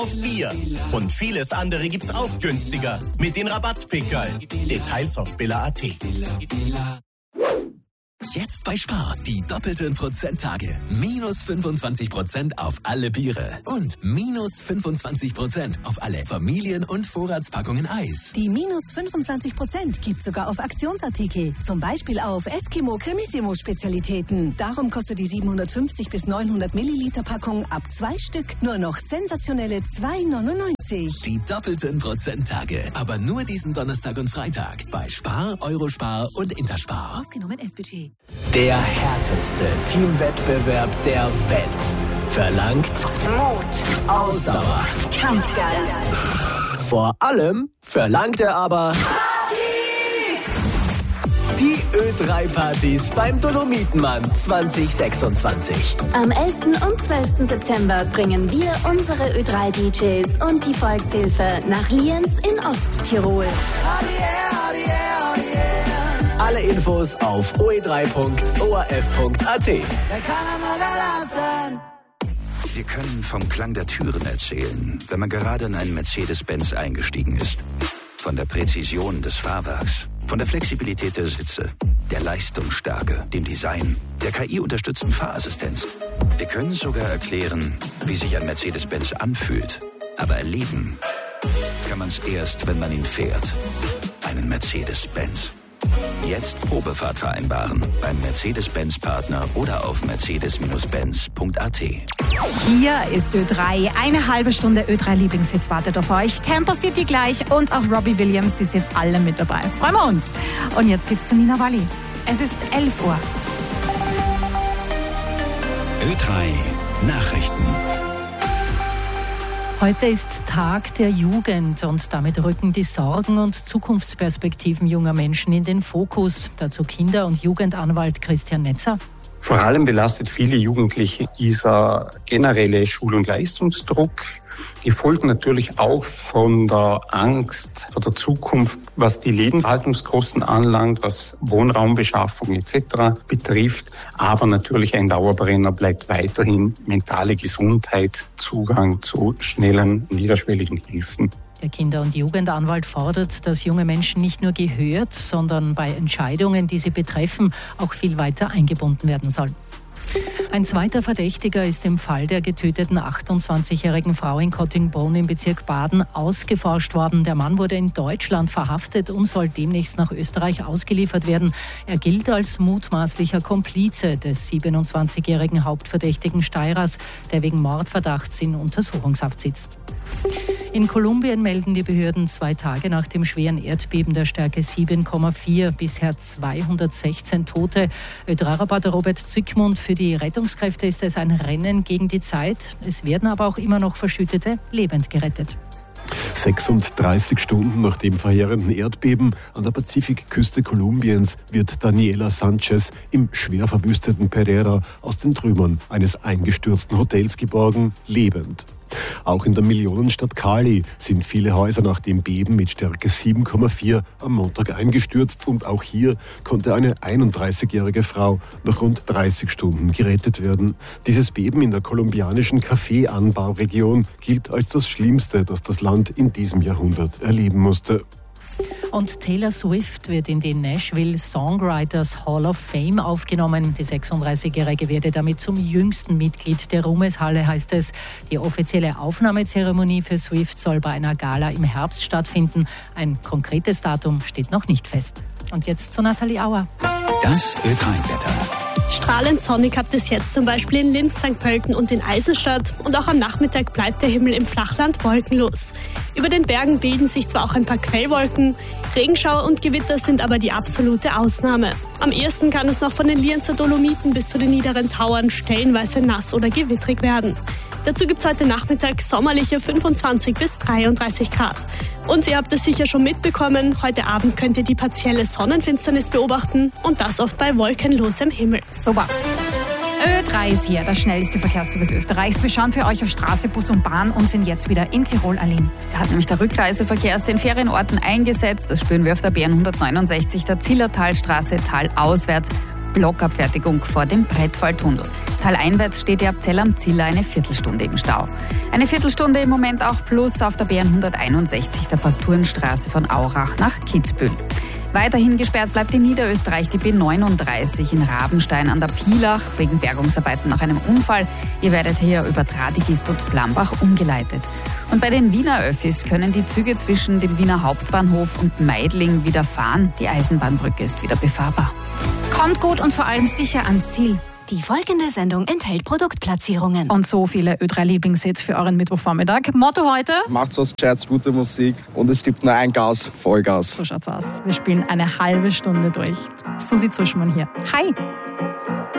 auf Bier. Und vieles andere gibt's auch günstiger mit den Rabattpickerl. Details auf billa.at. Jetzt bei Spar die doppelten Prozenttage. Minus 25% auf alle Biere. Und minus 25% auf alle Familien- und Vorratspackungen Eis. Die minus 25% gibt sogar auf Aktionsartikel. Zum Beispiel auf Eskimo Cremissimo Spezialitäten. Darum kostet die 750 bis 900 Milliliter Packung ab 2 Stück nur noch sensationelle 2,99. Die doppelten Prozenttage. Aber nur diesen Donnerstag und Freitag. Bei Spar, Eurospar und Interspar. Ausgenommen S-Budget. Der härteste Teamwettbewerb der Welt verlangt Mut, Ausdauer, Kampfgeist. Vor allem verlangt er aber die Ö3-Partys beim Dolomitenmann 2026. Am 11. und 12. September bringen wir unsere Ö3-DJs und die Volkshilfe nach Lienz in Osttirol. Alle Infos auf oe3.orf.at. Wir können vom Klang der Türen erzählen, wenn man gerade in einen Mercedes-Benz eingestiegen ist. Von der Präzision des Fahrwerks, von der Flexibilität der Sitze, der Leistungsstärke, dem Design, der KI-unterstützten Fahrassistenz. Wir können sogar erklären, wie sich ein Mercedes-Benz anfühlt. Aber erleben kann man es erst, wenn man ihn fährt. Einen Mercedes-Benz. Jetzt Probefahrt vereinbaren beim Mercedes-Benz-Partner oder auf mercedes-benz.at. Hier ist Ö3. Eine halbe Stunde Ö3-Lieblingshits wartet auf euch. Tampa City gleich und auch Robbie Williams, die sind alle mit dabei. Freuen wir uns. Und jetzt geht's zu Nina Walli. Es ist 11 Uhr. Ö3 Nachrichten. Heute ist Tag der Jugend und damit rücken die Sorgen und Zukunftsperspektiven junger Menschen in den Fokus. Dazu Kinder- und Jugendanwalt Christian Netzer. Vor allem belastet viele Jugendliche dieser generelle Schul- und Leistungsdruck, gefolgt natürlich auch von der Angst vor der Zukunft, was die Lebenshaltungskosten anlangt, was Wohnraumbeschaffung etc. betrifft. Aber natürlich ein Dauerbrenner bleibt weiterhin mentale Gesundheit, Zugang zu schnellen, niederschwelligen Hilfen. Der Kinder- und Jugendanwalt fordert, dass junge Menschen nicht nur gehört, sondern bei Entscheidungen, die sie betreffen, auch viel weiter eingebunden werden sollen. Ein zweiter Verdächtiger ist im Fall der getöteten 28-jährigen Frau in Kottingbrunn im Bezirk Baden ausgeforscht worden. Der Mann wurde in Deutschland verhaftet und soll demnächst nach Österreich ausgeliefert werden. Er gilt als mutmaßlicher Komplize des 27-jährigen Hauptverdächtigen Steirers, der wegen Mordverdachts in Untersuchungshaft sitzt. In Kolumbien melden die Behörden 2 Tage nach dem schweren Erdbeben der Stärke 7,4 bisher 216 Tote. Ö3-Reporter Robert Zückmund: Für die Rettungskräfte ist es ein Rennen gegen die Zeit. Es werden aber auch immer noch Verschüttete lebend gerettet. 36 Stunden nach dem verheerenden Erdbeben an der Pazifikküste Kolumbiens wird Daniela Sanchez im schwer verwüsteten Pereira aus den Trümmern eines eingestürzten Hotels geborgen, lebend. Auch in der Millionenstadt Cali sind viele Häuser nach dem Beben mit Stärke 7,4 am Montag eingestürzt und auch hier konnte eine 31-jährige Frau nach rund 30 Stunden gerettet werden. Dieses Beben in der kolumbianischen Kaffeeanbauregion gilt als das Schlimmste, das das Land in diesem Jahrhundert erleben musste. Und Taylor Swift wird in die Nashville Songwriters Hall of Fame aufgenommen. Die 36-Jährige werde damit zum jüngsten Mitglied der Ruhmeshalle, heißt es. Die offizielle Aufnahmezeremonie für Swift soll bei einer Gala im Herbst stattfinden. Ein konkretes Datum steht noch nicht fest. Und jetzt zu Nathalie Auer. Das Ö3-Wetter. Strahlend sonnig habt es jetzt zum Beispiel in Linz, St. Pölten und in Eisenstadt. Und auch am Nachmittag bleibt der Himmel im Flachland wolkenlos. Über den Bergen bilden sich zwar auch ein paar Quellwolken, Regenschauer und Gewitter sind aber die absolute Ausnahme. Am ehesten kann es noch von den Lienzer Dolomiten bis zu den niederen Tauern stellenweise nass oder gewittrig werden. Dazu gibt es heute Nachmittag sommerliche 25 bis 33 Grad. Und ihr habt es sicher schon mitbekommen, heute Abend könnt ihr die partielle Sonnenfinsternis beobachten und das oft bei wolkenlosem Himmel. Super. Ö3 ist hier, das schnellste Verkehrsservice Österreichs. Wir schauen für euch auf Straße, Bus und Bahn und sind jetzt wieder in Tirol. Aline. Da hat nämlich der Rückreiseverkehr aus den Ferienorten eingesetzt. Das spüren wir auf der BN 169, der Zillertalstraße talauswärts. Blockabfertigung vor dem Brettfalltunnel. Taleinwärts steht ihr ab Zell am Ziller eine Viertelstunde im Stau. Eine Viertelstunde im Moment auch plus auf der BN 161 der Pasturenstraße von Aurach nach Kitzbühel. Weiterhin gesperrt bleibt in Niederösterreich die B39 in Rabenstein an der Pielach wegen Bergungsarbeiten nach einem Unfall. Ihr werdet hier über Tradigist und Plambach umgeleitet. Und bei den Wiener Öffis können die Züge zwischen dem Wiener Hauptbahnhof und Meidling wieder fahren. Die Eisenbahnbrücke ist wieder befahrbar. Kommt gut und vor allem sicher ans Ziel. Die folgende Sendung enthält Produktplatzierungen. Und so viele Ö3-Lieblingshits für euren Mittwochvormittag. Motto heute? Macht's was Gescheites, gute Musik und es gibt nur ein Gas, Vollgas. So schaut's aus. Wir spielen eine halbe Stunde durch. Susi Zuschmann hier. Hi!